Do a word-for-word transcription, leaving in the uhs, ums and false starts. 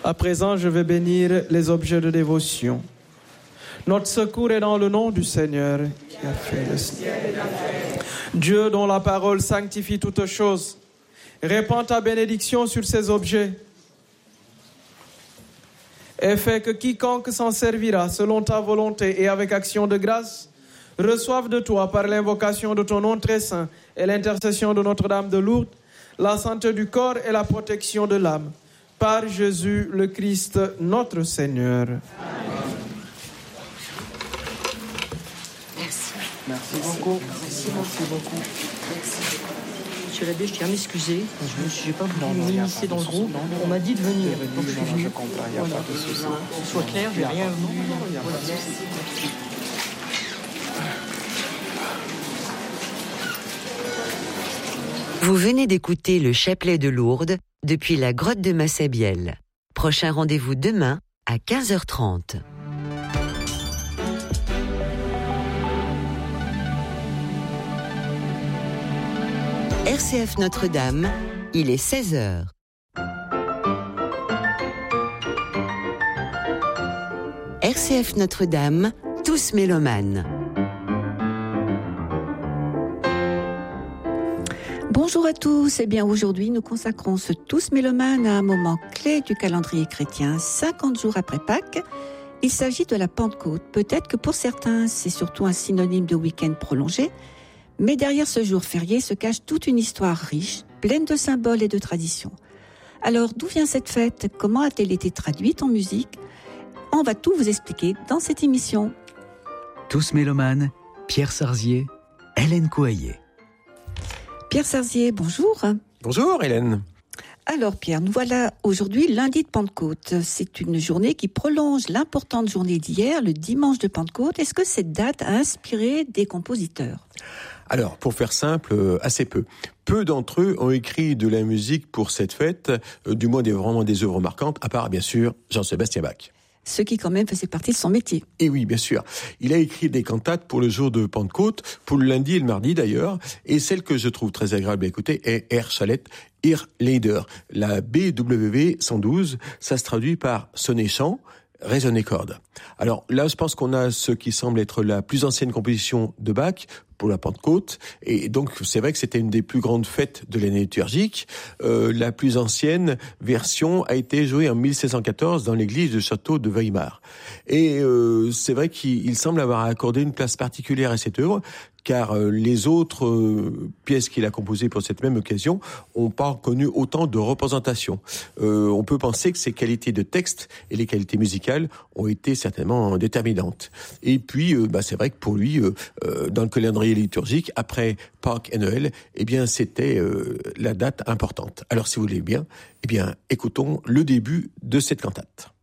À présent, je vais bénir les objets de dévotion. Notre secours est dans le nom du Seigneur qui a fait le ciel et la terre. Dieu dont la parole sanctifie toutes choses, répands ta bénédiction sur ces objets et fais que quiconque s'en servira selon ta volonté et avec action de grâce reçoive de toi par l'invocation de ton nom très saint et l'intercession de Notre-Dame de Lourdes la santé du corps et la protection de l'âme. Par Jésus le Christ, notre Seigneur. Amen. Merci. Merci beaucoup. Merci, merci beaucoup. Merci. Monsieur l'abbé, je tiens à m'excuser. Je ne suis pas voulu m'initier dans le groupe. On m'a dit de venir. Donc je suis venu. Je comprends, il n'y a voilà. pas de souci. Pour que ce soit clair, je n'ai rien voulu. Voilà. Vous venez d'écouter le chapelet de Lourdes depuis la grotte de Massabielle. Prochain rendez-vous demain à quinze heures trente. R C F Notre-Dame, il est seize heures. R C F Notre-Dame, tous mélomanes. Bonjour à tous, et bien aujourd'hui nous consacrons ce Tous mélomanes à un moment clé du calendrier chrétien, cinquante jours après Pâques. Il s'agit de la Pentecôte. Peut-être que pour certains c'est surtout un synonyme de week-end prolongé, mais derrière ce jour férié se cache toute une histoire riche, pleine de symboles et de traditions. Alors d'où vient cette fête? Comment a-t-elle été traduite en musique? On va tout vous expliquer dans cette émission. Tous mélomanes, Pierre Sarzier, Hélène Coaillet. Pierre Sarzier, bonjour. Bonjour Hélène. Alors Pierre, nous voilà aujourd'hui lundi de Pentecôte. C'est une journée qui prolonge l'importante journée d'hier, le dimanche de Pentecôte. Est-ce que cette date a inspiré des compositeurs? Alors, pour faire simple, assez peu. Peu d'entre eux ont écrit de la musique pour cette fête, euh, du moins des, vraiment des œuvres marquantes, à part bien sûr Jean-Sébastien Bach. Ce qui quand même faisait partie de son métier. Et oui, bien sûr. Il a écrit des cantates pour le jour de Pentecôte, pour le lundi et le mardi d'ailleurs, et celle que je trouve très agréable à écouter est Air Chalet, Ir Leider. La B W V cent douze, ça se traduit par sonner chant, résonner corde. Alors là, je pense qu'on a ce qui semble être la plus ancienne composition de Bach pour la Pentecôte, et donc c'est vrai que c'était une des plus grandes fêtes de l'année liturgique. Euh, la plus ancienne version a été jouée en mille sept cent quatorze dans l'église de Château de Weimar. Et euh, c'est vrai qu'il semble avoir accordé une place particulière à cette œuvre, car euh, les autres euh, pièces qu'il a composées pour cette même occasion n'ont pas connu autant de représentation. Euh, on peut penser que ses qualités de texte et les qualités musicales ont été certainement déterminantes. Et puis, euh, bah, c'est vrai que pour lui, euh, euh, dans le calendrier liturgique, après Pâques et Noël, eh bien, c'était euh, la date importante. Alors, si vous voulez bien, eh bien, écoutons le début de cette cantate.